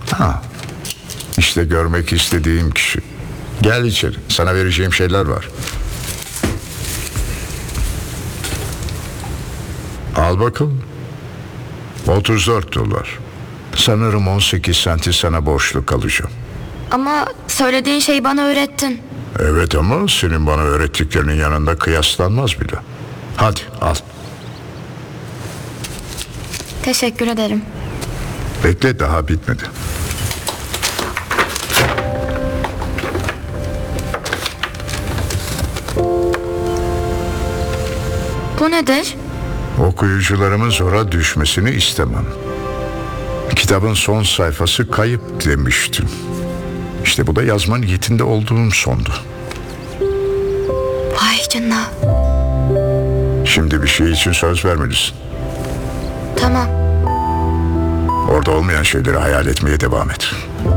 Ha, işte görmek istediğim kişi. Gel içeri, sana vereceğim şeyler var. Al bakalım. 34 dolar. Sanırım 18 senti sana borçlu kalacağım. Ama söylediğin şeyi bana öğrettin. Evet ama senin bana öğrettiklerinin yanında kıyaslanmaz bile. Hadi al. Teşekkür ederim. Bekle, daha bitmedi. Bu nedir? Okuyucularımın zora düşmesini istemem. Kitabın son sayfası kayıp demiştim. İşte bu da yazma niyetinde olduğum sondu. Vay canına. Şimdi bir şey için söz vermelisin. Tamam. Orada olmayan şeyleri hayal etmeye devam et.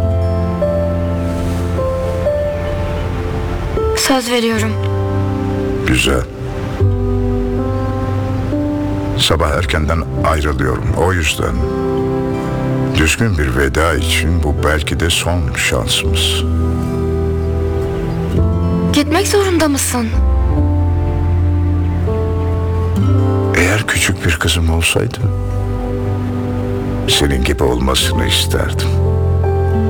Söz veriyorum. Güzel. Sabah erkenden ayrılıyorum. O yüzden düzgün bir veda için bu belki de son şansımız. Gitmek zorunda mısın? Eğer küçük bir kızım olsaydı senin gibi olmasını isterdim.